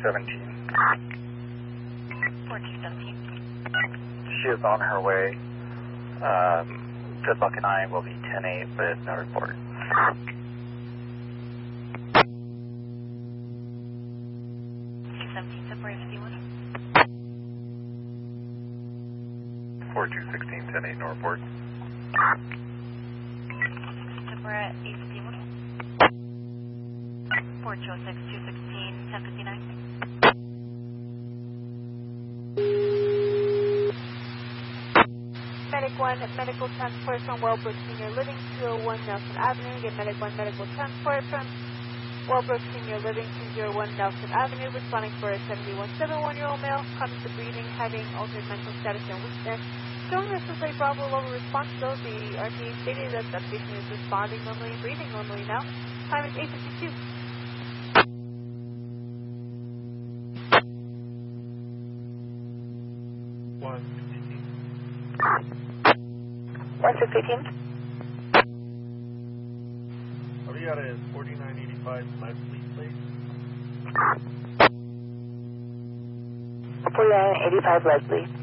4217. 4217. She is on her way. Good Luck and I will be 10-8, but no report. 217, separate 51. 4216, 10-8, no report. Separate 851. 4206, 216, 1059. Medic 1, medical transport from Wellbrook Senior Living, 201 Nelson Avenue. Get Medic 1 medical transport from Wellbrook Senior Living, 201 Nelson Avenue, responding for a 7171-year-old male, conscious of breathing, having altered mental status and weakness. Showing this is a Bravo level responsibility. RTA stated that the patient is responding normally and breathing normally now. Time is 8:52. 1618. Ariada is 4985 Leslie Place. 4985 Leslie.